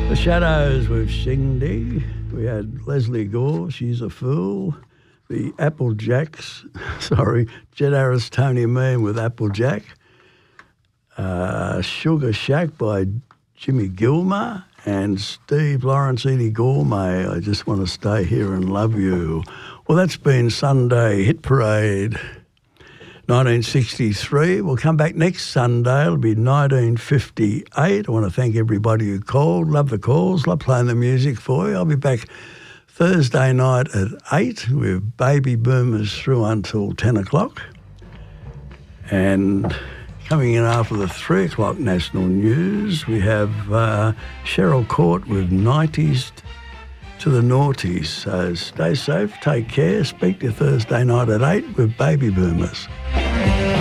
The Shadows with Shindy. We had Leslie Gore, She's a Fool. The Applejacks, Jed Harris, Tony Mean with Applejack. Sugar Shack by Jimmy Gilmer. And Steve Lawrence, Edie Gourmet, I Just Want to Stay Here and Love You. Well, that's been Sunday Hit Parade 1963. We'll come back next Sunday. It'll be 1958. I want to thank everybody who called. Love the calls. Love playing the music for you. I'll be back Thursday night at 8 with Baby Boomers through until 10 o'clock. And coming in after the 3 o'clock national news, we have Cheryl Court with 90s to the noughties. So stay safe, take care. Speak to you Thursday night at 8 with Baby Boomers.